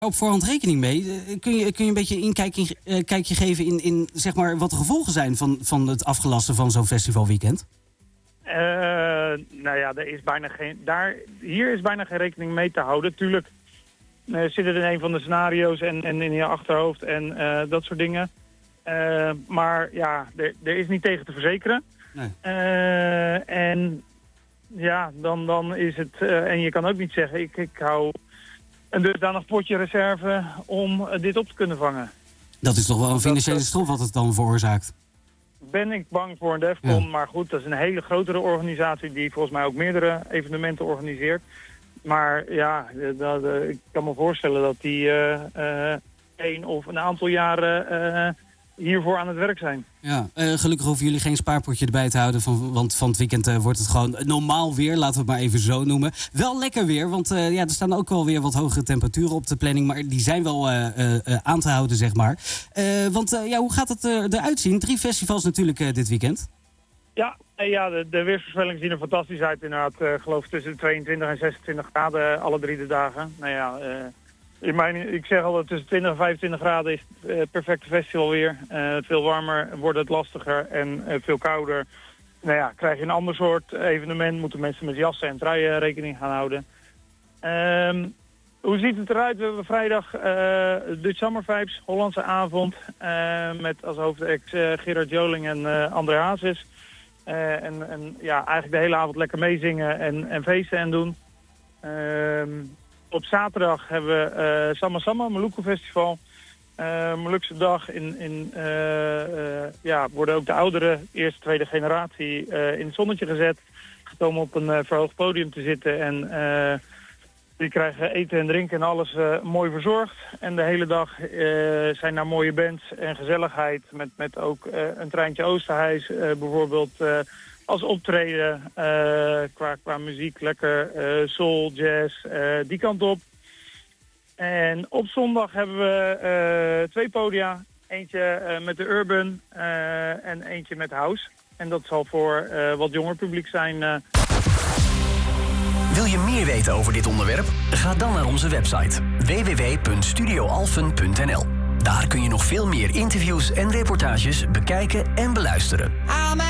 op voorhand rekening mee. Kun je een beetje een kijkje geven in zeg maar, wat de gevolgen zijn van het afgelasten van zo'n festivalweekend? Hier is bijna geen rekening mee te houden. Tuurlijk zit het in een van de scenario's en in je achterhoofd en dat soort dingen. Maar ja, er is niet tegen te verzekeren. Nee. En ja, dan is het... en je kan ook niet zeggen, ik hou een dusdanig potje reserve om dit op te kunnen vangen. Dat is toch wel een financiële strop wat het dan veroorzaakt? Ben ik bang voor een DEFCON, maar goed, dat is een hele grotere organisatie die volgens mij ook meerdere evenementen organiseert. Maar ja, ik kan me voorstellen dat die één of een aantal jaren hiervoor aan het werk zijn. Ja, gelukkig hoeven jullie geen spaarpotje erbij te houden, want van het weekend wordt het gewoon normaal weer, laten we het maar even zo noemen. Wel lekker weer, want er staan ook wel weer wat hogere temperaturen op de planning, maar die zijn wel aan te houden, zeg maar. Hoe gaat het eruit zien? 3 festivals natuurlijk dit weekend. Ja, de weersvoorspellingen zien er fantastisch uit inderdaad. Ik geloof tussen de 22 en 26 graden alle 3 de dagen. Nou ja, ik zeg al dat tussen 20 en 25 graden is het perfecte festivalweer. Veel warmer wordt het lastiger en veel kouder. Nou ja, krijg je een ander soort evenement, moeten mensen met jassen en truien rekening gaan houden. Hoe ziet het eruit? We hebben vrijdag Dutch Summer Vibes, Hollandse avond. Met als hoofdact Gerard Joling en André Hazes. Eigenlijk de hele avond lekker meezingen en feesten en doen. Op zaterdag hebben we Sama Sama, Maluku Festival. Molukse dag. Worden ook de oudere eerste, tweede generatie in het zonnetje gezet. Komen op een verhoogd podium te zitten en die krijgen eten en drinken en alles mooi verzorgd. En de hele dag zijn daar mooie bands en gezelligheid met ook een treintje Oosterhuis bijvoorbeeld als optreden qua muziek. Lekker soul, jazz, die kant op. En op zondag hebben we 2 podia. Eentje met de Urban en eentje met House. En dat zal voor wat jonger publiek zijn. Wil je meer weten over dit onderwerp? Ga dan naar onze website www.studioalphen.nl. Daar kun je nog veel meer interviews en reportages bekijken en beluisteren.